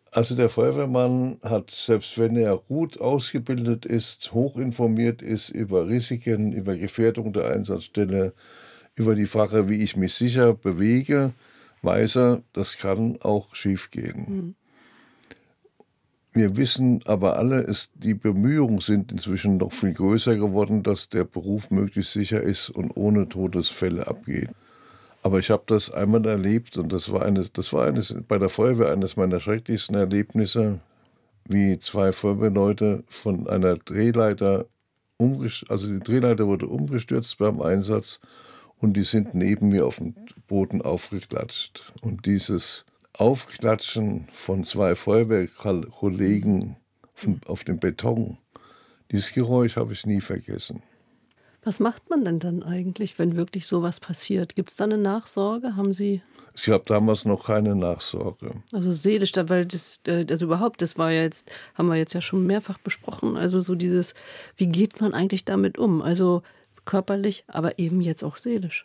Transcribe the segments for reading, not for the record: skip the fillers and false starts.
Also der Feuerwehrmann hat, selbst wenn er gut ausgebildet ist, hochinformiert ist über Risiken, über Gefährdung der Einsatzstelle, über die Frage, wie ich mich sicher bewege, weiß er, das kann auch schiefgehen. Mhm. Wir wissen aber alle, die Bemühungen sind inzwischen noch viel größer geworden, dass der Beruf möglichst sicher ist und ohne Todesfälle abgeht. Aber ich habe das einmal erlebt und das war bei der Feuerwehr eines meiner schrecklichsten Erlebnisse, wie 2 Feuerwehrleute von einer Drehleiter also die Drehleiter wurde umgestürzt beim Einsatz und die sind neben mir auf dem Boden aufgeklatscht. Und dieses Aufklatschen von 2 Feuerwehrkollegen auf dem Beton, dieses Geräusch habe ich nie vergessen. Was macht man denn dann eigentlich, wenn wirklich sowas passiert? Gibt's da 'ne Nachsorge? Haben Sie Es gab damals noch keine Nachsorge. also seelisch da, weil also überhaupt, das war ja jetzt haben wir jetzt ja schon mehrfach besprochen, also so dieses wie geht man eigentlich damit um? Also körperlich, aber eben jetzt auch seelisch.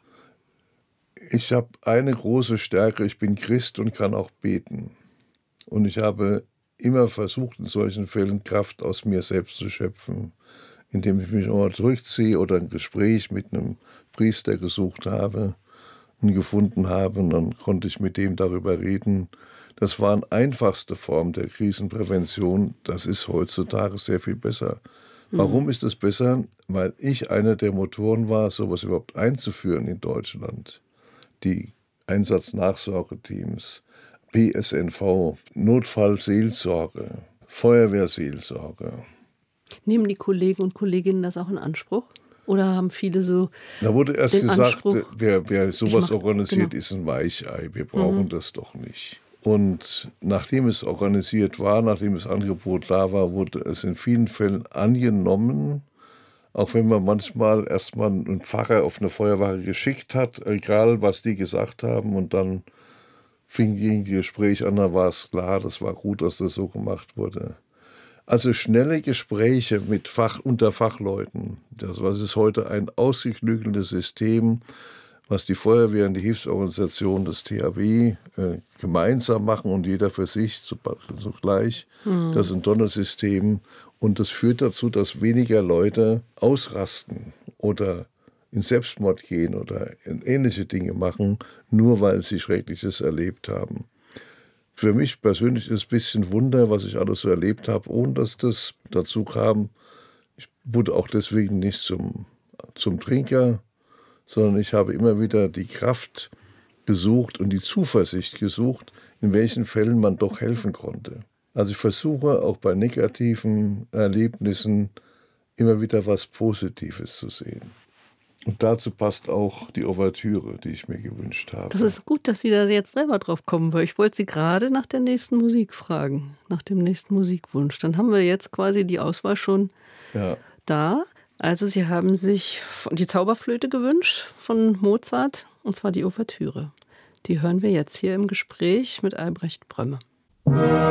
Ich habe eine große Stärke, ich bin Christ und kann auch beten. Und ich habe immer versucht, in solchen Fällen Kraft aus mir selbst zu schöpfen, indem ich mich immer zurückziehe oder ein Gespräch mit einem Priester gesucht habe und gefunden habe. Und dann konnte ich mit dem darüber reden. Das war eine einfachste Form der Krisenprävention. Das ist heutzutage sehr viel besser. Warum ist es besser? Weil ich einer der Motoren war, sowas überhaupt einzuführen in Deutschland. Die Einsatznachsorgeteams, BSNV, Notfallseelsorge, Feuerwehrseelsorge. Nehmen die Kollegen und Kolleginnen das auch in Anspruch? Oder haben viele so Da wurde erst den gesagt, Anspruch wer sowas mache organisiert, genau. ist ein Weichei. Wir brauchen das doch nicht. Und nachdem es organisiert war, nachdem das Angebot da war, wurde es in vielen Fällen angenommen, auch wenn man manchmal erstmal einen Pfarrer auf eine Feuerwache geschickt hat, egal was die gesagt haben, und dann ging die Gespräch an, da war es klar, das war gut, dass das so gemacht wurde. Also schnelle Gespräche unter Fachleuten, das ist heute ein ausgeklügeltes System, was die Feuerwehr und die Hilfsorganisation des THW gemeinsam machen und jeder für sich zugleich. Das ist ein tolles System und das führt dazu, dass weniger Leute ausrasten oder in Selbstmord gehen oder ähnliche Dinge machen, nur weil sie Schreckliches erlebt haben. Für mich persönlich ist es ein bisschen Wunder, was ich alles so erlebt habe, ohne dass das dazu kam. Ich wurde auch deswegen nicht zum Trinker, sondern ich habe immer wieder die Kraft gesucht und die Zuversicht gesucht, in welchen Fällen man doch helfen konnte. Also ich versuche auch bei negativen Erlebnissen immer wieder was Positives zu sehen. Und dazu passt auch die Ouvertüre, die ich mir gewünscht habe. Das ist gut, dass Sie da jetzt selber drauf kommen, weil ich wollte Sie gerade nach der nächsten Musik fragen, nach dem nächsten Musikwunsch. Dann haben wir jetzt quasi die Auswahl schon Ja. da. Also Sie haben sich die Zauberflöte gewünscht von Mozart, und zwar die Ouvertüre. Die hören wir jetzt hier im Gespräch mit Albrecht Brömme.